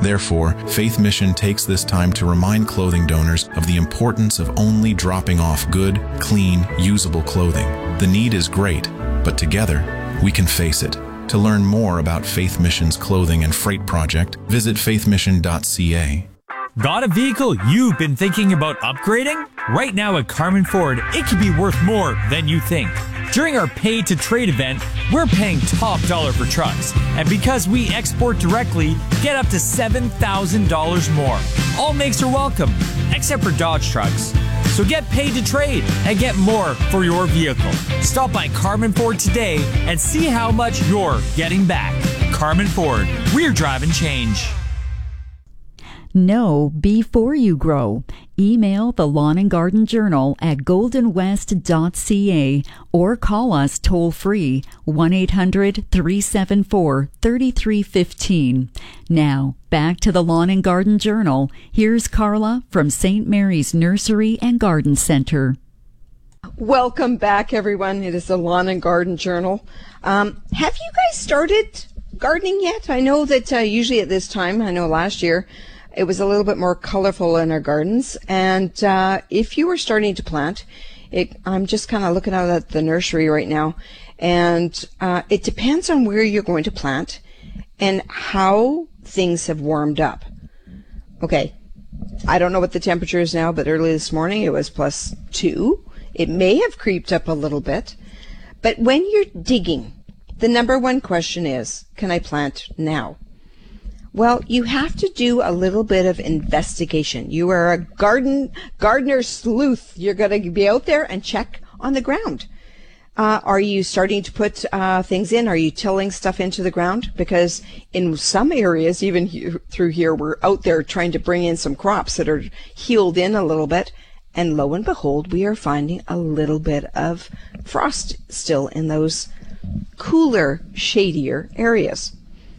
Therefore, Faith Mission takes this time to remind clothing donors of the importance of only dropping off good, clean, usable clothing. The need is great, but together, we can face it. To learn more about Faith Mission's clothing and freight project, visit faithmission.ca. Got a vehicle you've been thinking about upgrading? Right now at Carmen Ford, it could be worth more than you think. During our Pay to Trade event, we're paying top dollar for trucks. And because we export directly, get up to $7,000 more. All makes are welcome, except for Dodge trucks. So get paid to trade and get more for your vehicle. Stop by Carmen Ford today and see how much you're getting back. Carmen Ford, we're driving change. Know before you grow. Email the Lawn and Garden Journal at goldenwest.ca or call us toll-free 1-800-374-3315. Now, back to the Lawn and Garden Journal. Here's Carla from St. Mary's Nursery and Garden Center. Welcome back, everyone. It is the Lawn and Garden Journal. Have you guys started gardening yet? I know that usually at this time, I know last year, it was a little bit more colorful in our gardens. And if you were starting to plant, I'm just kind of looking out at the nursery right now. And it depends on where you're going to plant and how things have warmed up. Okay, I don't know what the temperature is now, but early this morning it was +2. It may have creeped up a little bit. But when you're digging, the number one question is, can I plant now? Well, you have to do a little bit of investigation. You are a gardener sleuth. You're going to be out there and check on the ground. Are you starting to put things in? Are you tilling stuff into the ground? Because in some areas, even through here, we're out there trying to bring in some crops that are healed in a little bit. And lo and behold, we are finding a little bit of frost still in those cooler, shadier areas.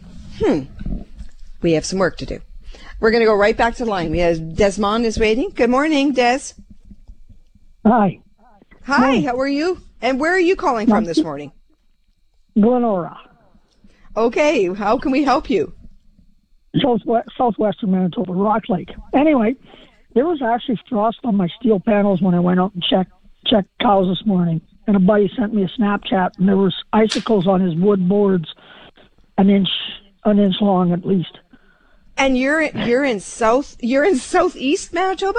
We have some work to do. We're going to go right back to the line. We have Desmond is waiting. Good morning, Des. Hi. Hi, morning. How are you? And where are you calling from this morning? Glenora. Okay, how can we help you? Southwestern Manitoba, Rock Lake. Anyway, there was actually frost on my steel panels when I went out and checked cows this morning. And a buddy sent me a Snapchat, and there was icicles on his wood boards an inch long at least. And you're in southeast Manitoba?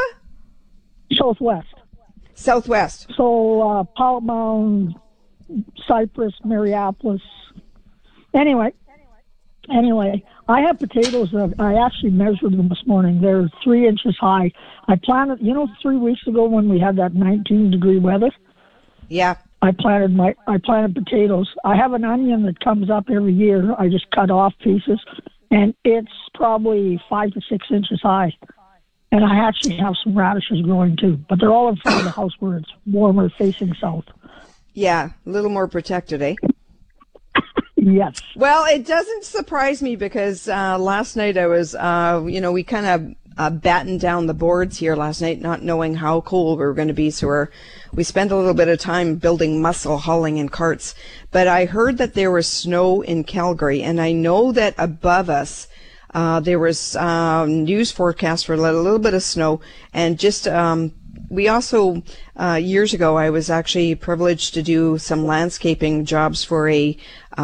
Southwest. So Powell Mound, Cypress, Mariapolis. Anyway, I have potatoes that I actually measured them this morning. They're 3 inches high. I planted, 3 weeks ago when we had that 19-degree weather. Yeah. I planted potatoes. I have an onion that comes up every year. I just cut off pieces, and it's probably 5 to 6 inches high. And I actually have some radishes growing too, but they're all in front of the house where it's warmer, facing south. Yeah, a little more protected, eh? Yes. Well, it doesn't surprise me because last night I was, we kind of battened down the boards here last night, not knowing how cold we were going to be. So we spent a little bit of time building muscle, hauling in carts. But I heard that there was snow in Calgary, and I know that above us there was news forecast for a little bit of snow. And just we also years ago I was actually privileged to do some landscaping jobs for a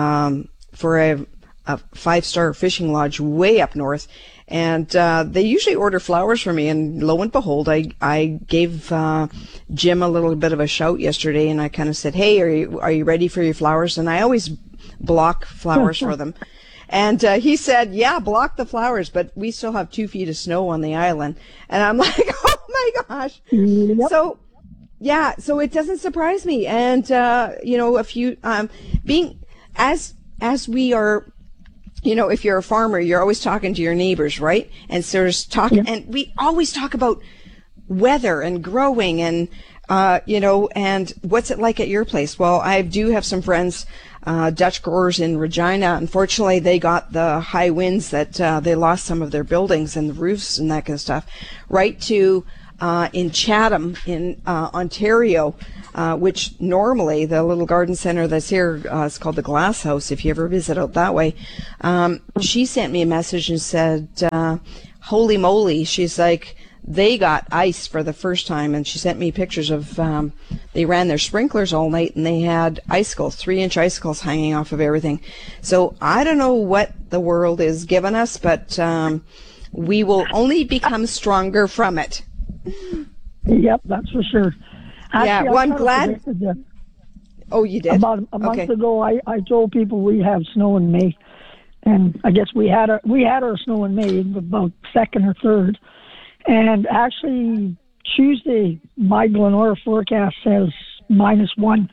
5-star fishing lodge way up north. And they usually order flowers for me, and lo and behold, I gave Jim a little bit of a shout yesterday, and I kind of said, "Hey, are you ready for your flowers?" And I always block flowers for them. And he said, "Yeah, block the flowers, but we still have 2 feet of snow on the island." And I'm like, "Oh my gosh!" Yep. So it doesn't surprise me. And a few being as we are. If you're a farmer, you're always talking to your neighbors, right? And so there's talking, and we always talk about weather and growing and, and what's it like at your place? Well, I do have some friends, Dutch growers in Regina. Unfortunately, they got the high winds that they lost some of their buildings and the roofs and that kind of stuff, right to in Chatham, in Ontario, which normally the little garden center that's here is called the Glass House, if you ever visit out that way. She sent me a message and said, holy moly, she's like, they got ice for the first time, and she sent me pictures of, they ran their sprinklers all night, and they had icicles, 3-inch icicles hanging off of everything. So I don't know what the world is giving us, but we will only become stronger from it. Yep, that's for sure. Actually, yeah, well, I'm glad. Oh, you did? About a month ago, I told people we have snow in May, and I guess we had our snow in May, about 2nd or 3rd. And actually, Tuesday, my Glenora forecast says -1.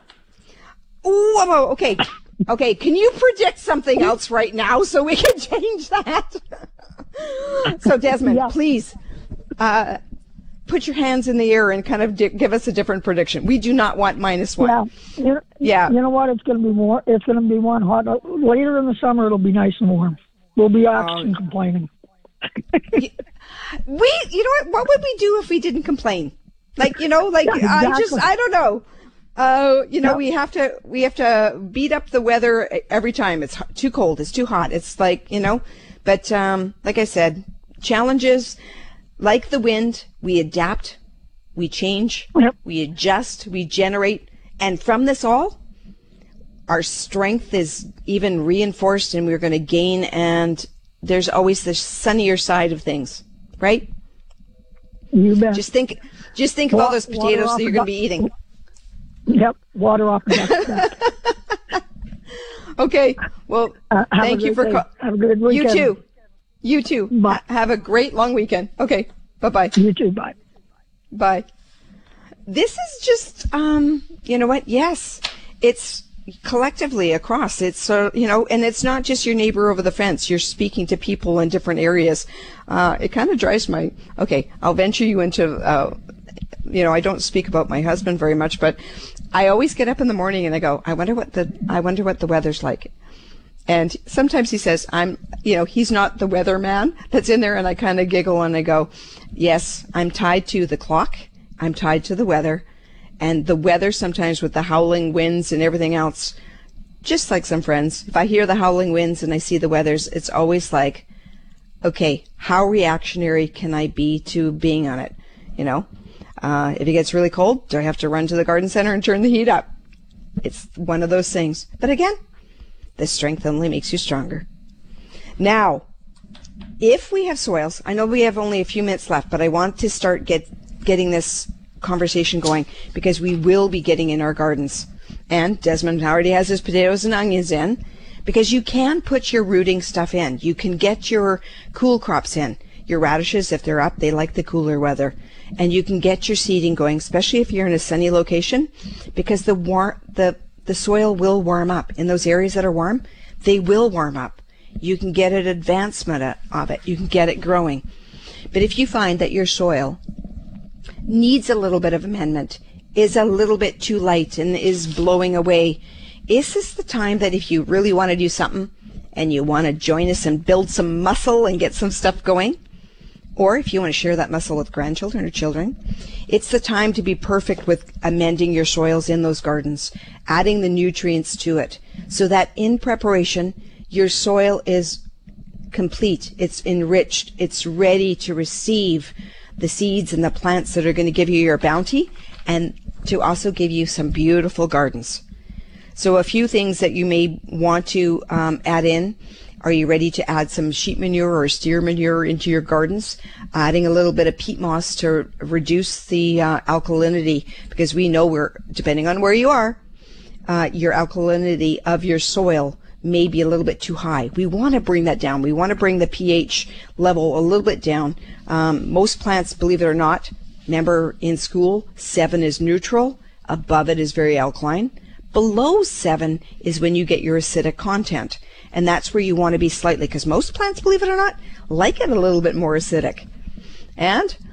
Oh, okay. Okay, can you predict something else right now so we can change that? So, Desmond, please put your hands in the air and kind of give us a different prediction. We do not want -1. Yeah. You know what? It's going to be more. It's going to be warm, hot. Later in the summer, it'll be nice and warm. We'll be actually complaining. You know what would we do if we didn't complain? Like, you know, like, exactly. I don't know. You know, we have to beat up the weather every time. It's too cold. It's too hot. It's like, you know, but, like I said, challenges, like the wind, we adapt, we change, we adjust, we generate. And from this all, our strength is even reinforced, and we're going to gain, and there's always the sunnier side of things, right? You bet. Just think of all those potatoes that you're going to be eating. Yep, water off the duck. Okay, well, thank you for have a good weekend. You too. Bye. Have a great long weekend. Okay, bye-bye. You too, bye. Bye. This is just, you know what? Yes, it's collectively across. It's, you know, and it's not just your neighbor over the fence. You're speaking to people in different areas. It kind of drives okay, I'll venture you into, you know, I don't speak about my husband very much, but I always get up in the morning and I go, I wonder what the weather's like. And sometimes he says, you know, he's not the weatherman that's in there, and I kind of giggle and I go, yes, I'm tied to the clock. I'm tied to the weather. And the weather sometimes with the howling winds and everything else, just like some friends, if I hear the howling winds and I see the weathers, it's always like, okay, how reactionary can I be to being on it? You know, if it gets really cold, do I have to run to the garden center and turn the heat up? It's one of those things. But again, the strength only makes you stronger. Now, if we have soils, I know we have only a few minutes left, but I want to start getting this conversation going, because we will be getting in our gardens. And Desmond already has his potatoes and onions in, because you can put your rooting stuff in. You can get your cool crops in. Your radishes, if they're up, they like the cooler weather. And you can get your seeding going, especially if you're in a sunny location, because the soil will warm up. In those areas that are warm, they will warm up. You can get an advancement of it. You can get it growing. But if you find that your soil needs a little bit of amendment, is a little bit too light and is blowing away, is this the time that if you really want to do something and you want to join us and build some muscle and get some stuff going, or if you want to share that muscle with grandchildren or children, it's the time to be perfect with amending your soils in those gardens, adding the nutrients to it, so that in preparation, your soil is complete, it's enriched, it's ready to receive the seeds and the plants that are going to give you your bounty, and to also give you some beautiful gardens. So a few things that you may want to add in. Are you ready to add some sheep manure or steer manure into your gardens? Adding a little bit of peat moss to reduce the alkalinity, because we know depending on where you are, your alkalinity of your soil may be a little bit too high. We want to bring that down. We want to bring the pH level a little bit down. Most plants, believe it or not, remember in school, 7 is neutral. Above it is very alkaline. Below 7 is when you get your acidic content. And that's where you want to be slightly, because most plants, believe it or not, like it a little bit more acidic. And